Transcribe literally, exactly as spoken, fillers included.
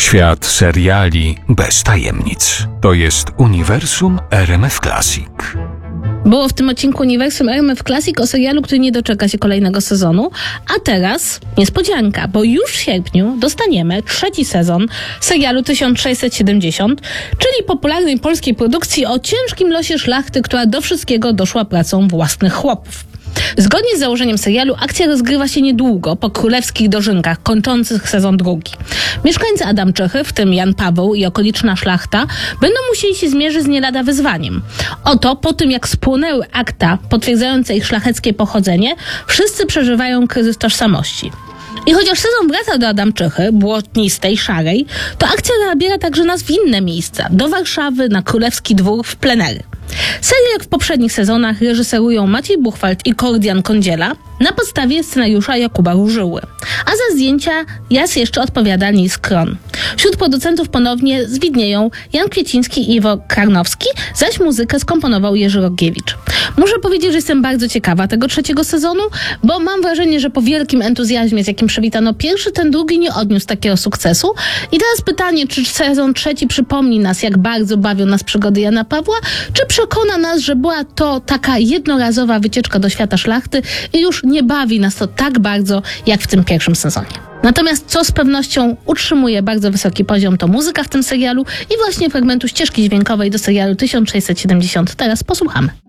Świat seriali bez tajemnic. To jest uniwersum R M F Classic. Było w tym odcinku Uniwersum R M F Classic o serialu, który nie doczeka się kolejnego sezonu. A teraz niespodzianka, bo już w sierpniu dostaniemy trzeci sezon serialu tysiąc sześćset siedemdziesiąt, czyli popularnej polskiej produkcji o ciężkim losie szlachty, która do wszystkiego doszła pracą własnych chłopów. Zgodnie z założeniem serialu akcja rozgrywa się niedługo po królewskich dożynkach kończących sezon drugi. Mieszkańcy Adamczychy, w tym Jan Paweł i okoliczna szlachta, będą musieli się zmierzyć z nie lada wyzwaniem. Oto po tym, jak spłonęły akta potwierdzające ich szlacheckie pochodzenie, wszyscy przeżywają kryzys tożsamości. I chociaż sezon wraca do Adamczychy, błotnistej, szarej, to akcja nabiera także nas w inne miejsca, do Warszawy, na Królewski Dwór, w plenery. Serial, jak w poprzednich sezonach, reżyserują Maciej Buchwald i Kordian Kądziela na podstawie scenariusza Jakuba Różyły. A za zdjęcia jas jeszcze odpowiada Nils Kron. Wśród producentów ponownie zwidnieją Jan Kwieciński i Iwo Karnowski, zaś muzykę skomponował Jerzy Rogiewicz. Muszę powiedzieć, że jestem bardzo ciekawa tego trzeciego sezonu, bo mam wrażenie, że po wielkim entuzjazmie, z jakim przywitano pierwszy, ten drugi nie odniósł takiego sukcesu. I teraz pytanie, czy sezon trzeci przypomni nas, jak bardzo bawią nas przygody Jana Pawła, czy przekona nas, że była to taka jednorazowa wycieczka do świata szlachty i już nie bawi nas to tak bardzo, jak w tym pierwszym sezonie. Natomiast co z pewnością utrzymuje bardzo wysoki poziom, to muzyka w tym serialu i właśnie fragmentu ścieżki dźwiękowej do serialu tysiąc sześćset siedemdziesiąt teraz posłuchamy.